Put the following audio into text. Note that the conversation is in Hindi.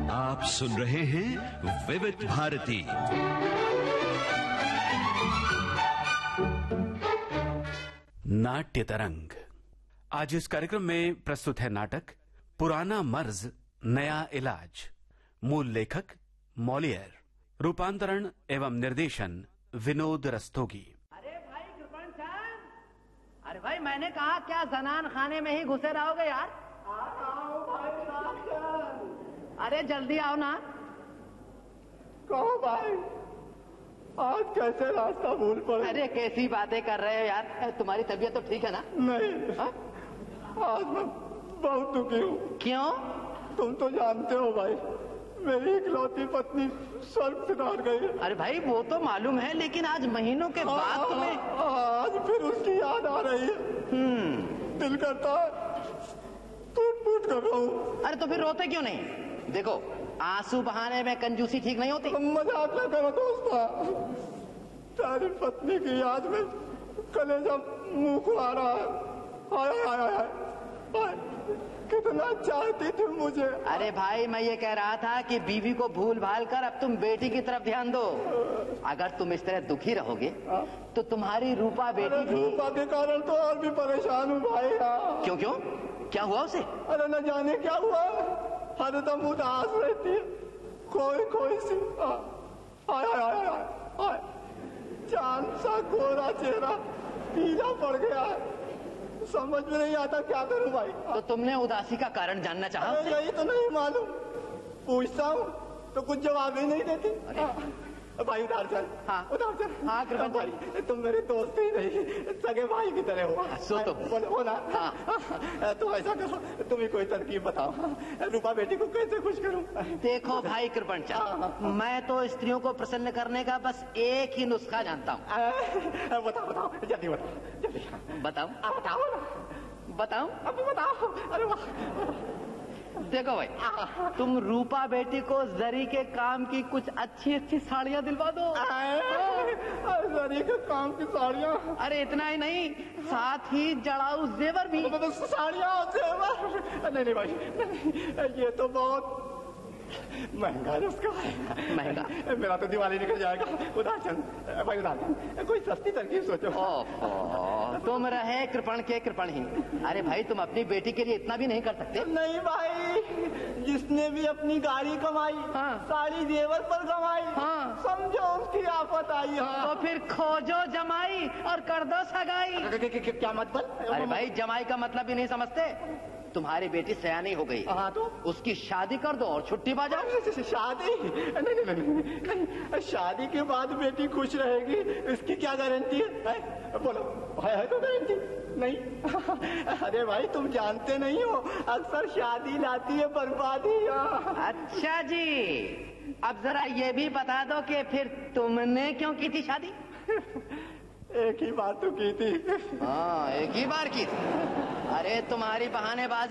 आप सुन रहे हैं विविध भारती। नाट्य तरंग। आज इस कार्यक्रम में प्रस्तुत है नाटक पुराना मर्ज नया इलाज। मूल लेखक मॉलियर, रूपांतरण एवं निर्देशन विनोद रस्तोगी। अरे भाई कृपण चंद, अरे भाई मैंने कहा क्या जनान खाने में ही घुसे रहोगे यार? आओ भाई अरे जल्दी आओ ना। कहो भाई, आज कैसे रास्ता भूल पड़े? अरे कैसी बातें कर रहे हो यार? तुम्हारी तबीयत तो ठीक है ना? नहीं, हा? आज मैं बहुत दुखी हूँ। क्यों? तुम तो जानते हो भाई, मेरी इकलौती पत्नी स्वर्ग सिधार गई है। अरे भाई वो तो मालूम है, लेकिन आज महीनों के बाद तुम्हें आज फिर उसकी याद आ रही है। दिल करता है टूट कर रहा हूँ। अरे तो फिर रोते क्यों नहीं? देखो, आंसू बहाने में कंजूसी ठीक नहीं होती। मजाक न करो दोस्ता, तेरी पत्नी की याद में कलेजा मुंह खुला रहा है। हाय हाय हाय हाय, कितना चाहती थी मुझे। अरे भाई मैं ये कह रहा था कि बीवी को भूल भाल कर अब तुम बेटी की तरफ ध्यान दो। अगर तुम इस तरह दुखी रहोगे तो तुम्हारी रूपा बेटी भी। रूपा के कारण तो और भी परेशान हूँ भाई। क्यों क्यों, क्या हुआ उसे? अरे न जाने क्या हुआ, हरदम उदास रहती है, खोई सी। हाय हाय हाय हाय, चांद सा गोरा चेहरा पीला पड़ गया है। समझ में नहीं आता क्या करूं भाई। तो तुमने उदासी का कारण जानना चाहा? यही तो नहीं मालूम, पूछता हूँ तो कुछ जवाब ही नहीं देती। भाई उधार चल। हाँ उधार चल। हाँ कृपा भाई, तुम मेरे दोस्त ही नहीं, सगे भाई की तरह हो। सो तो बोलो ना। हाँ। तो ऐसा करो, तुम ही कोई तरकीब बताओ, रूपा बेटी को कैसे खुश करूं? देखो भाई कृपण चंद, मैं तो स्त्रियों को प्रसन्न करने का बस एक ही नुस्खा जानता हूँ। बताओ जल्दी बताओ, जल्दी बताओ। बताओ बताओ अभी बताओ। अरे वाह, देखो भाई, तुम रूपा बेटी को जरी के काम की कुछ अच्छी अच्छी साड़ियाँ दिलवा दो। जरी के काम की साड़ियाँ? अरे इतना ही नहीं, साथ ही जड़ाऊ जेवर भी। साड़ियाँ और जेवर? नहीं भाई, नहीं, ये तो बहुत महंगा नुस्खा है। महंगा? मेरा तो दिवाली निकल जाएगा। उधार चंद भाई, उधार चंद, कोई सस्ती तरकीब सोचो। तुम रहे कृपण के कृपण ही। अरे भाई तुम अपनी बेटी के लिए इतना भी नहीं कर सकते? नहीं भाई, जिसने भी अपनी गाड़ी कमाई, साड़ी जेवर पर कमाई, समझो उसकी आफत आई। तो फिर खोजो जमाई और कर दो सगाई। क्या मतलब? अरे भाई जमाई का मतलब ही नहीं समझते? तुम्हारी बेटी सयानी हो गई। हाँ तो उसकी शादी कर दो और छुट्टी बाजा। शादी? नहीं, शादी के बाद बेटी खुश रहेगी, इसकी क्या गारंटी है? बोलो, है तो गारंटी? नहीं। अरे भाई तुम जानते नहीं हो, अक्सर शादी लाती है बर्बादी। अच्छा जी, अब जरा ये भी बता दो कि फिर तुमने क्यों की थी शादी? एक ही बार तो की थी। हाँ, एक ही बार की थी। अरे तुम्हारी बहानेबाजी